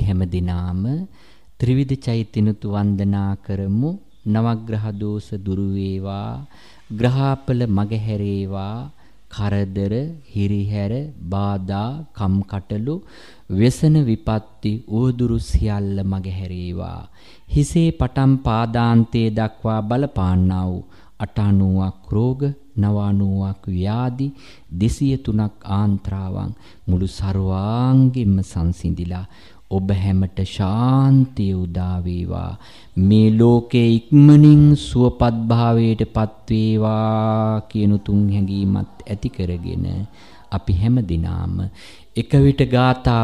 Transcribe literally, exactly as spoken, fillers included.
හැම දිනාම ත්‍රිවිධ චෛත්‍යනුතු වන්දනා කරමු. නවග්‍රහ දෝෂ දුරු වේවා, ග්‍රහපල මගහැරේවා, කරදර හිරිහැර බාධා කම්කටොළු व्यसन විපත්ති උවදුරු සියල්ල මගහැරේවා. හිසේ පටන් පාදාන්තයේ දක්වා බලපාන්නා වූ අටානුවක් රෝග නවානුවක් ව්‍යාධි දෙසිය තුනක් ආන්ත්‍රාවන් මුළු සර්වාංගෙම සංසිඳිලා ඔබ හැමට ශාන්තිය උදා වේවා. මේ ලෝකේ ඉක්මනින් සුවපත් භාවයට පත් වේවා කියන තුන් හැඟීමත් ඇති කරගෙන අපි හැම දිනාම එක විට ගාථා